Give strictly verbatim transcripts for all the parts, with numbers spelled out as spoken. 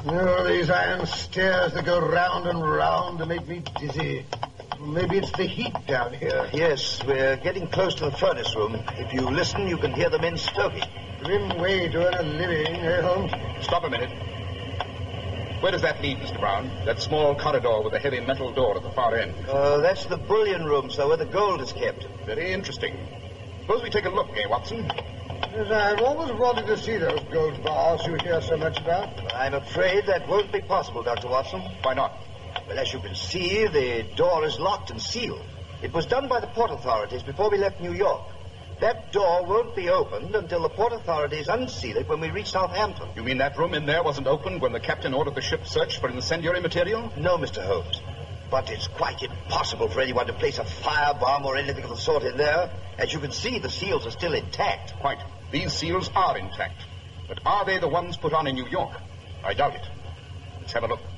Oh, these iron stairs that go round and round and make me dizzy. Maybe it's the heat down here. Yes, we're getting close to the furnace room. If you listen, you can hear the men stoking. Grim way to earn a living, eh, Holmes? Stop a minute. Where does that lead, Mister Brown? That small corridor with a heavy metal door at the far end. Uh, that's the bullion room, sir, where the gold is kept. Very interesting. Suppose we take a look, eh, Watson? Yes, I've always wanted to see those gold bars you hear so much about. I'm afraid that won't be possible, Doctor Watson. Why not? Well, as you can see, the door is locked and sealed. It was done by the port authorities before we left New York. That door won't be opened until the port authorities unseal it when we reach Southampton. You mean that room in there wasn't opened when the captain ordered the ship searched for incendiary material? No, Mister Holmes. But it's quite impossible for anyone to place a firebomb or anything of the sort in there. As you can see, the seals are still intact. Quite. These seals are intact. But are they the ones put on in New York? I doubt it. Let's have a look.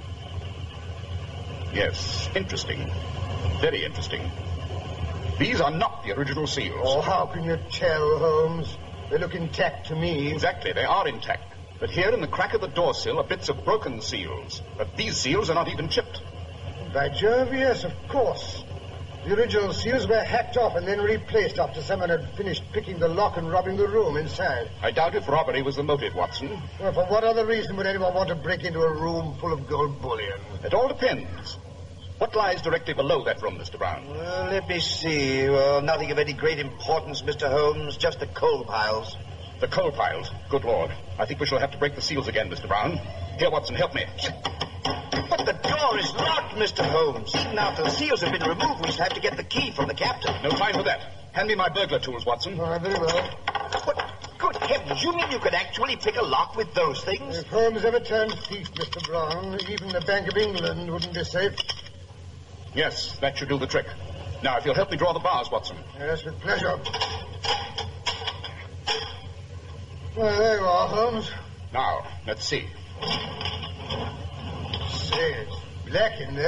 Yes, interesting. Very interesting. These are not the original seals. Oh, how can you tell, Holmes? They look intact to me. Exactly, they are intact. But here in the crack of the door sill are bits of broken seals. But these seals are not even chipped. By Jove, yes, of course. The original seals were hacked off and then replaced after someone had finished picking the lock and robbing the room inside. I doubt if robbery was the motive, Watson. Well, for what other reason would anyone want to break into a room full of gold bullion? It all depends. What lies directly below that room, Mister Brown? Well, let me see. Well, nothing of any great importance, Mister Holmes. Just the coal piles. The coal piles? Good Lord. I think we shall have to break the seals again, Mister Brown. Here, Watson, help me. But the door is locked, Mister Holmes. Even after the seals have been removed, we shall have to get the key from the captain. No time for that. Hand me my burglar tools, Watson. Oh, very well. What? Good heavens, you mean you could actually pick a lock with those things? If Holmes ever turned thief, Mister Brown, even the Bank of England wouldn't be safe. Yes, that should do the trick. Now, if you'll help me draw the bars, Watson. Yes, with pleasure. Well, there you are, Holmes. Now, let's see. Say, it's black in there.